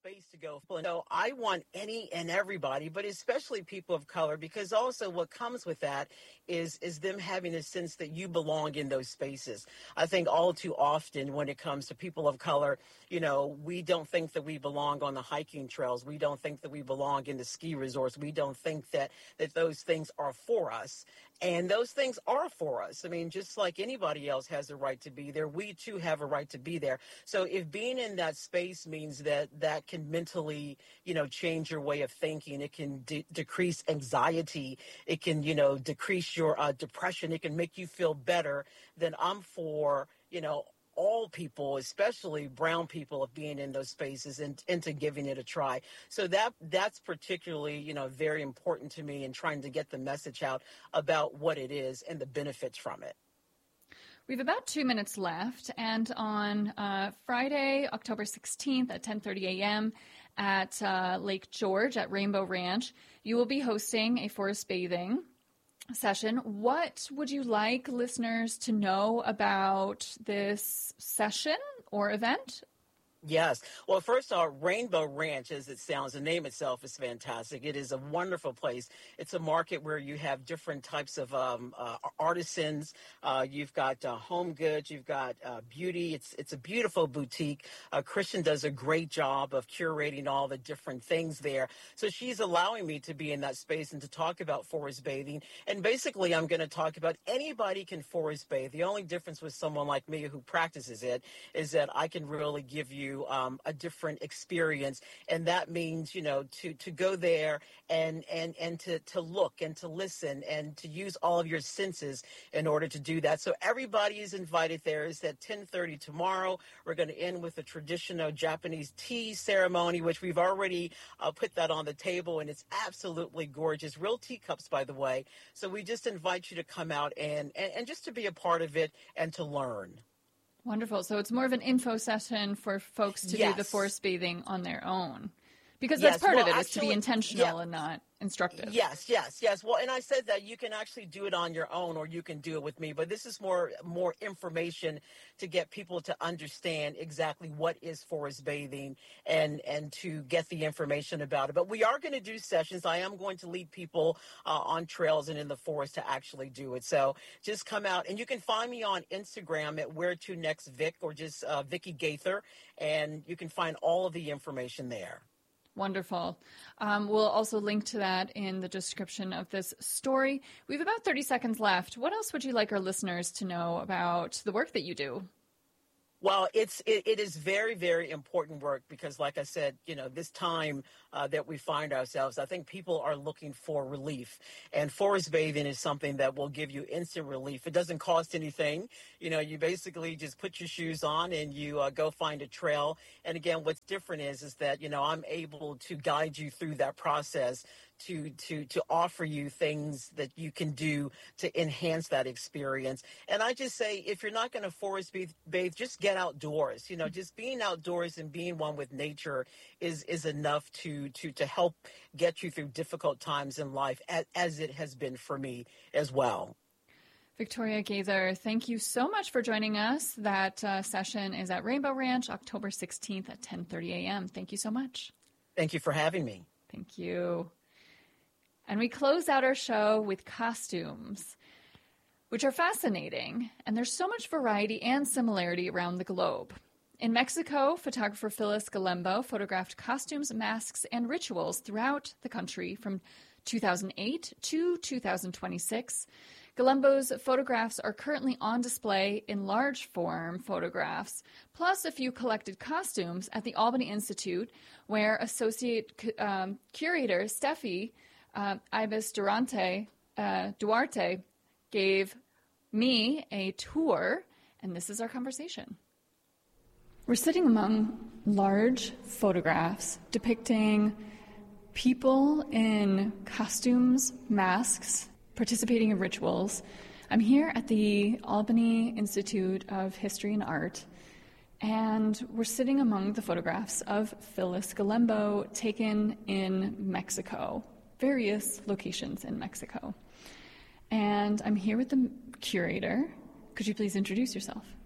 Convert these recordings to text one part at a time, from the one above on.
space to go. So I want any and everybody, but especially people of color, because also what comes with that is them having a sense that you belong in those spaces. I think all too often when it comes to people of color, we don't think that we belong on the hiking trails. We don't think that we belong in the ski resorts. We don't think that those things are for us. And those things are for us. I mean, just like anybody else has a right to be there, we too have a right to be there. So if being in that space means that can mentally, change your way of thinking, it can decrease anxiety, it can, decrease your depression, it can make you feel better, then I'm for, all people, especially brown people, of being in those spaces and into giving it a try. So that's particularly, very important to me in trying to get the message out about what it is and the benefits from it. We have about 2 minutes left, and on Friday, October 16th at 10:30 a.m. at Lake George at Rainbow Ranch, you will be hosting a forest bathing session. What would you like listeners to know about this session or event? Yes. Well, first off, Rainbow Ranch, as it sounds, the name itself is fantastic. It is a wonderful place. It's a market where you have different types of artisans. You've got home goods. You've got beauty. It's a beautiful boutique. Christian does a great job of curating all the different things there. So she's allowing me to be in that space and to talk about forest bathing. And basically, I'm going to talk about anybody can forest bathe. The only difference with someone like me who practices it is that I can really give you a different experience, and that means to go there and to look and to listen and to use all of your senses in order to do that. So everybody is invited there. It's at 10:30 tomorrow. We're going to end with a traditional Japanese tea ceremony, which we've already put that on the table, and it's absolutely gorgeous. Real teacups, by the way. So we just invite you to come out and just to be a part of it and to learn. Wonderful. So it's more of an info session for folks to do the forest bathing on their own. Because that's part of it, is to be intentional and not instructive. Yes. Well, and I said that you can actually do it on your own or you can do it with me. But this is more information to get people to understand exactly what is forest bathing and to get the information about it. But we are going to do sessions. I am going to lead people on trails and in the forest to actually do it. So just come out. And you can find me on Instagram at Where to Next Vic, or just Vicki Gaither. And you can find all of the information there. Wonderful. We'll also link to that in the description of this story. We have about 30 seconds left. What else would you like our listeners to know about the work that you do? Well, it is very, very important work because, like I said, this time that we find ourselves, I think people are looking for relief. And forest bathing is something that will give you instant relief. It doesn't cost anything. You basically just put your shoes on and you go find a trail. And again, what's different is that, I'm able to guide you through that process to offer you things that you can do to enhance that experience. And I just say, if you're not going to forest bathe, just get outdoors. Just being outdoors and being one with nature is enough to help get you through difficult times in life, as it has been for me as well. Victoria Gaither, thank you so much for joining us. That session is at Rainbow Ranch, October 16th at 10:30 a.m. Thank you so much. Thank you for having me. Thank you. And we close out our show with costumes, which are fascinating, and there's so much variety and similarity around the globe. In Mexico, photographer Phyllis Galembo photographed costumes, masks, and rituals throughout the country from 2008 to 2026. Galembo's photographs are currently on display in large form photographs, plus a few collected costumes at the Albany Institute, where associate curator Steffi Ibis Duarte gave me a tour, and this is our conversation. We're sitting among large photographs depicting people in costumes, masks, participating in rituals. I'm here at the Albany Institute of History and Art, and we're sitting among the photographs of Phyllis Galembo taken in Mexico, various locations in Mexico. And I'm here with the curator. Could you please introduce yourself?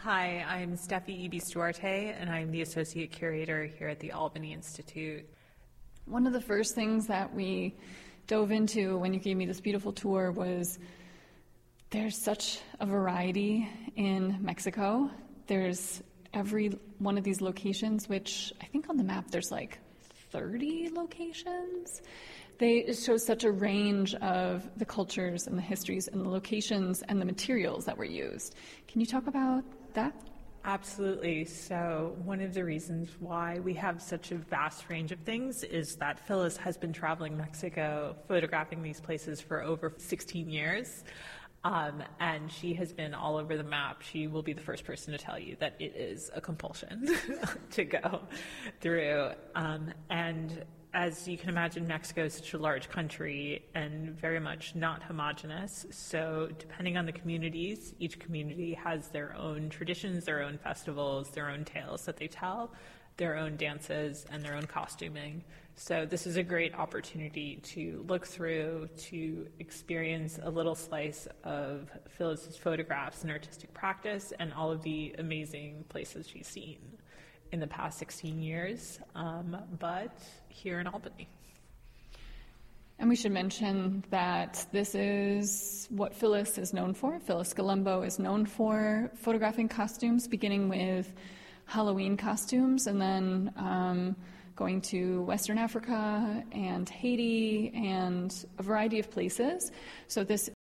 Hi, I'm Steffi Ibis Duarte, and I'm the Associate Curator here at the Albany Institute. One of the first things that we dove into when you gave me this beautiful tour was there's such a variety in Mexico. There's every one of these locations, which I think on the map there's like 30 locations. It shows such a range of the cultures and the histories and the locations and the materials that were used. Can you talk about that? Absolutely. So one of the reasons why we have such a vast range of things is that Phyllis has been traveling Mexico, photographing these places for over 16 years. And she has been all over the map. She will be the first person to tell you that it is a compulsion to go through. And as you can imagine, Mexico is such a large country and very much not homogenous. So depending on the communities, each community has their own traditions, their own festivals, their own tales that they tell, their own dances, and their own costuming. So this is a great opportunity to look through, to experience a little slice of Phyllis's photographs and artistic practice and all of the amazing places she's seen in the past 16 years, but here in Albany. And we should mention that this is what Phyllis is known for. Phyllis Galumbo is known for photographing costumes, beginning with Halloween costumes and then going to Western Africa and Haiti and a variety of places. So this